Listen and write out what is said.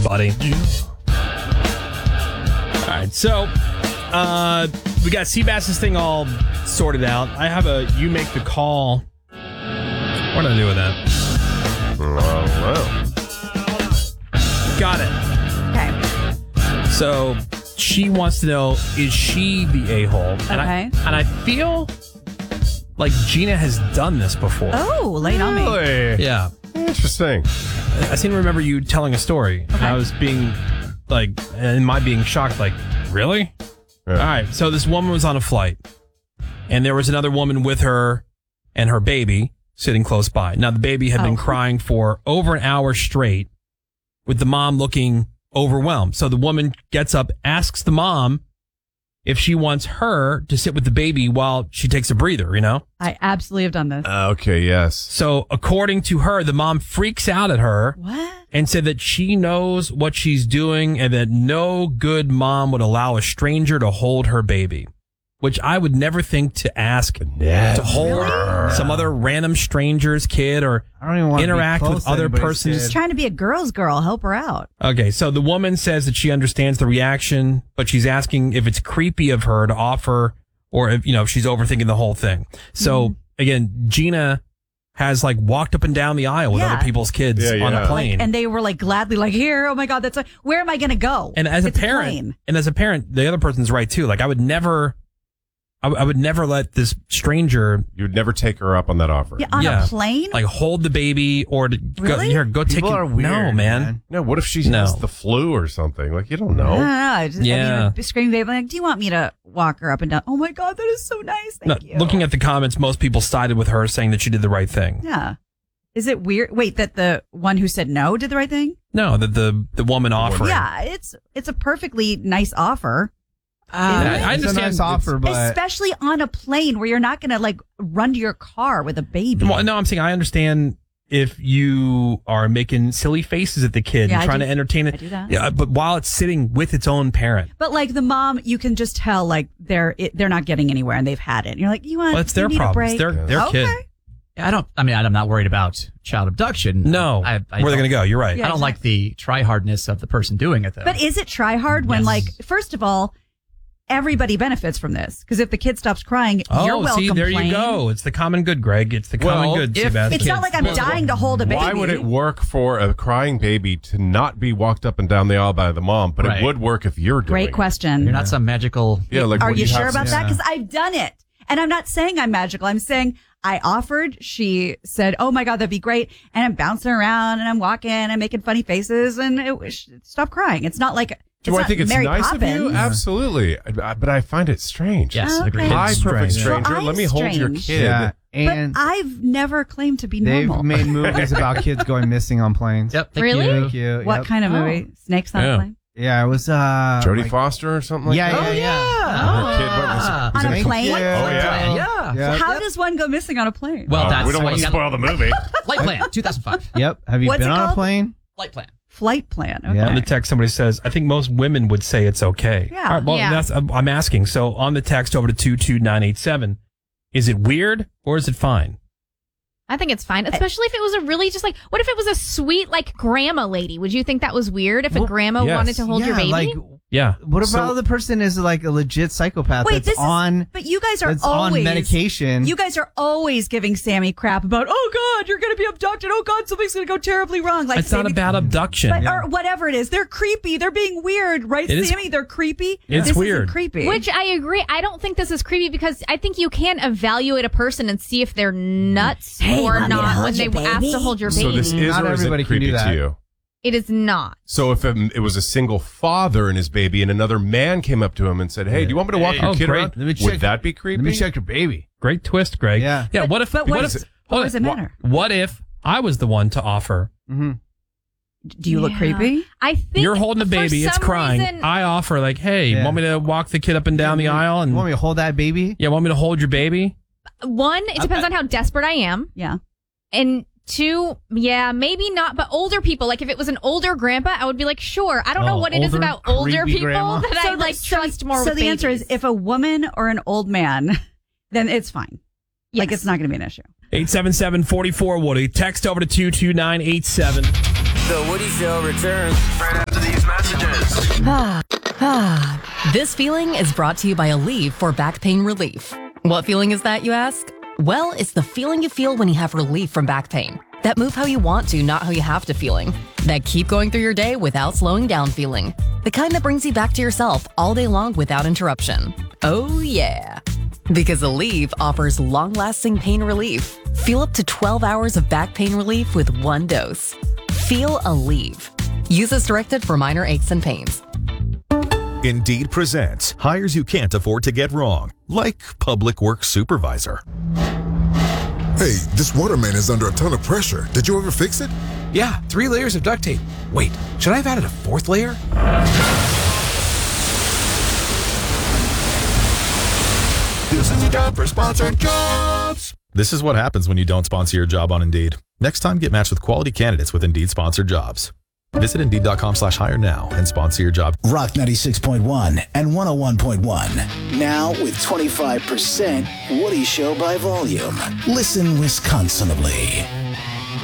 buddy. All right, so we got Seabass's thing all sorted out. I have a you make the call. What do I do with that? Well. Got it. Okay. So she wants to know, is she the a-hole? And I feel like Gina has done this before. Oh, late on me. Really? Yeah. Interesting. I seem to remember you telling a story. Okay. And I was being being shocked, like, really? Yeah. All right. So this woman was on a flight, and there was another woman with her and her baby sitting close by. Now, the baby had been crying for over an hour straight with the mom looking overwhelmed. So the woman gets up, asks the mom if she wants her to sit with the baby while she takes a breather, you know? I absolutely have done this. Okay, yes. So according to her, the mom freaks out at her. What? And said that she knows what she's doing and that no good mom would allow a stranger to hold her baby. Which I would never think to ask to hold some other random stranger's kid or I don't even want interact to be with close to other anybody's persons. She's trying to be a girl's girl. Help her out. Okay, so the woman says that she understands the reaction, but she's asking if it's creepy of her to offer or if, if she's overthinking the whole thing. So again, Gina has walked up and down the aisle with other people's kids on a plane. And they were gladly here, oh my God, where am I going to go? And as It's a parent, plane. the other person's right too. I would never let this stranger. You'd never take her up on that offer. Yeah, on a plane? Hold the baby or Really? go take People it. are weird, no, man. No, what if she has the flu or something? You don't know. I don't know. Yeah. Screaming baby, do you want me to walk her up and down? Oh my God, that is so nice. Thank you. Looking at the comments, most people sided with her, saying that she did the right thing. Yeah. Is it weird? Wait, that the one who said no did the right thing? No, that the woman offering. Yeah, it's a perfectly nice offer. I understand. It's a nice offer, but especially on a plane where you're not going to run to your car with a baby. Well, no, I'm saying I understand if you are making silly faces at the kid and trying to entertain it. I do that. Yeah, but while it's sitting with its own parent. But the mom, you can just tell they're not getting anywhere and they've had it. And you're like, it's their problem. It's their kid. I'm not worried about child abduction. No, where they're going to go. You're right. I don't like the try-hardness of the person doing it, though. But is it try hard when first of all, everybody benefits from this? Because if the kid stops crying, you're welcome. See, there plane. you go. It's the common good, Greg. It's the common good, Sebastian. It's not like I'm dying to hold a baby. Why would it work for a crying baby to not be walked up and down the aisle by the mom, but it would work if you're doing Great question. You're not some magical... Are you sure about that? Because I've done it. And I'm not saying I'm magical. I'm saying I offered. She said, oh my God, that'd be great. And I'm bouncing around and I'm walking and making funny faces and stop crying. It's not like... Do I think it's Mary nice Poppins. of you? Absolutely. But I find it strange. Yes, agreed. Hi, perfect stranger. Well, Let me I'm hold your strange. kid. yeah. And but I've never claimed to be they've normal. made movies about kids going missing on planes. Yep. Really? Thank you. What Yep. kind of movie? Snakes on a plane? Yeah, it was Jodie Foster or something like that? Her kid went missing. On Was a it plane? Oh, yeah. Yeah. How does one go missing on a plane? Well, that's we don't why want to you got spoil the movie. Flight Plan, 2005. Yep. Have you What's been it on a called? plane? Flight Plan. Flight plan. Okay. Yeah. On the text, somebody says, I think most women would say it's okay. Yeah. All right, well, Yeah. I'm asking. So on the text over to 22987, is it weird or is it fine? I think it's fine, especially if it was a really what if it was a sweet grandma lady? Would you think that was weird if a grandma yes. wanted to hold your baby? Yeah. What about the person is a legit psychopath Wait, that's but you guys are that's always on medication? You guys are always giving Sammy crap about, oh God, you're going to be abducted. Oh God, something's going to go terribly wrong. It's not a bad abduction. Or whatever it is. They're creepy. They're being weird, right, It is- Sammy? They're creepy. It's this weird. Isn't creepy. Which I agree. I don't think this is creepy because I think you can evaluate a person and see if they're nuts Hey, or want me to not hold when they your baby? ask to hold your baby. So this is Not or is everybody it can do creepy that. to you? It is not. So if it was a single father and his baby and another man came up to him and said, hey, do you want me to walk your kid great. around? Let me check- Would that be creepy? Let me check your baby. Great twist, Greg. Yeah. Yeah. What if? But what does it matter? What if I was the one to offer? Do you look creepy? I think You're holding the for baby, it's some crying. reason- I offer hey, Yeah. want me to walk the kid up and down the aisle? And You want me to hold that baby? yeah, want me to hold your baby? one, it depends on how desperate I am. Yeah. And two, yeah, maybe not, but older people, if it was an older grandpa, I would be sure. I don't know what it is older, about older creepy people grandma? that I trust more So with the answer is, babies. if a woman or an old man, then it's fine. Yes. It's not going to be an issue. 877-44-WOODY. Text over to 22987. The Woody Show returns right after This feeling is brought to you by Aleve for back pain relief. What feeling is that, you ask? Well, it's the feeling you feel when you have relief from back pain. That move how you want to, not how you have to feeling. That keep going through your day without slowing down feeling. The kind that brings you back to yourself all day long without interruption. Oh yeah. Because Aleve offers long-lasting pain relief. Feel up to 12 hours of back pain relief with one dose. Feel Aleve. Use as directed for minor aches and pains. Indeed presents hires you can't afford to get wrong, like public works supervisor. Hey, this waterman is under a ton of pressure. Did you ever fix it? Yeah, 3 layers of duct tape. Wait, should I have added a 4th layer? This is time for sponsored jobs. This is what happens when you don't sponsor your job on Indeed. Next time, get matched with quality candidates with Indeed sponsored jobs. Visit Indeed.com/hire now and sponsor your job. Rock 96.1 and 101.1. Now with 25% Woody Show by volume. Listen Wisconsinably.